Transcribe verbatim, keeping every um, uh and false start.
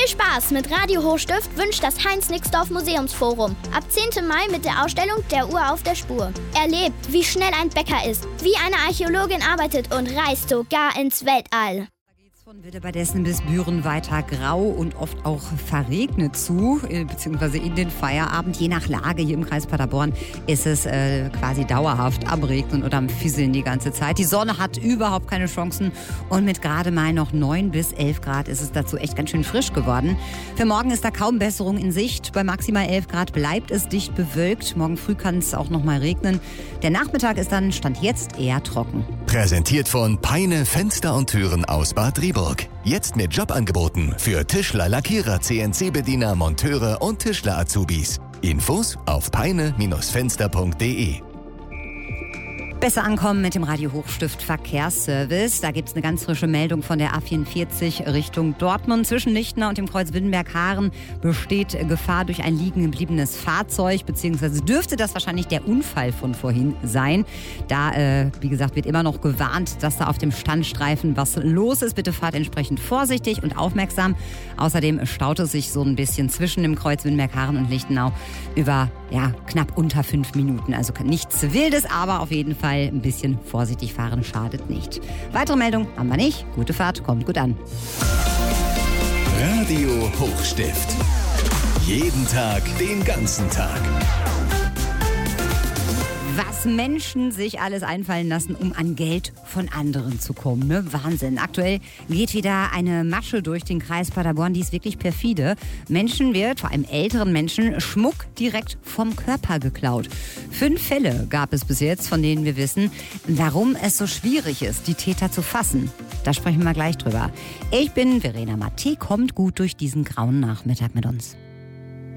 Viel Spaß mit Radio Hochstift wünscht das Heinz-Nixdorf Museumsforum. Ab zehnten Mai mit der Ausstellung Der Uhr auf der Spur. Erlebt, wie schnell ein Bäcker ist, wie eine Archäologin arbeitet und reist sogar ins Weltall. Von Witteberdessen bis Büren weiter grau und oft auch verregnet zu, beziehungsweise in den Feierabend. Je nach Lage hier im Kreis Paderborn ist es äh, quasi dauerhaft am Regnen oder am Fieseln die ganze Zeit. Die Sonne hat überhaupt keine Chancen und mit gerade mal noch neun bis elf Grad ist es dazu echt ganz schön frisch geworden. Für morgen ist da kaum Besserung in Sicht. Bei maximal elf Grad bleibt es dicht bewölkt. Morgen früh kann es auch noch mal regnen. Der Nachmittag ist dann Stand jetzt eher trocken. Präsentiert von Peine Fenster und Türen aus Bad Rieburg. Jetzt mit Jobangeboten für Tischler, Lackierer, C N C-Bediener, Monteure und Tischler-Azubis. Infos auf peine Fenster punkt de. Besser ankommen mit dem Radio Hochstift Verkehrsservice. Da gibt es eine ganz frische Meldung von der A vierundvierzig Richtung Dortmund. Zwischen Lichtner und dem Kreuz Wittenberg-Haaren besteht Gefahr durch ein liegen gebliebenes Fahrzeug, beziehungsweise dürfte das wahrscheinlich der Unfall von vorhin sein. Da, äh, wie gesagt, wird immer noch gewarnt, dass da auf dem Standstreifen was los ist. Bitte fahrt entsprechend vorsichtig und aufmerksam. Außerdem staut es sich so ein bisschen zwischen dem Kreuz Wittenberg-Haaren und Lichtenau über ja, knapp unter fünf Minuten. Also nichts Wildes, aber auf jeden Fall ein bisschen vorsichtig fahren schadet nicht. Weitere Meldung haben wir nicht. Gute Fahrt, kommt gut an. Radio Hochstift. Jeden Tag, den ganzen Tag. Was Menschen sich alles einfallen lassen, um an Geld von anderen zu kommen. Ne? Wahnsinn. Aktuell geht wieder eine Masche durch den Kreis Paderborn, die ist wirklich perfide. Menschen wird, vor allem älteren Menschen, Schmuck direkt vom Körper geklaut. Fünf Fälle gab es bis jetzt, von denen wir wissen, warum es so schwierig ist, die Täter zu fassen. Da sprechen wir gleich drüber. Ich bin Verena Matte, kommt gut durch diesen grauen Nachmittag mit uns.